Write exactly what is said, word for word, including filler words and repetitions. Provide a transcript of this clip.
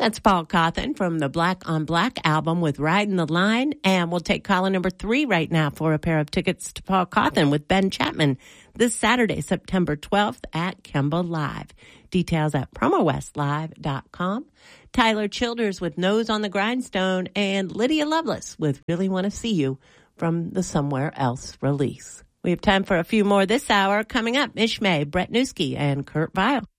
That's Paul Cawthon from the Black on Black album with Riding the Line. And we'll take caller number three right now for a pair of tickets to Paul Cawthon with Ben Chapman this Saturday, September twelfth at Kemba Live. Details at promo west live dot com. Tyler Childers with Nose on the Grindstone and Lydia Lovelace with Really Want to See You from the Somewhere Else release. We have time for a few more this hour. Coming up, Ishmay, Brett Newski, and Kurt Vile.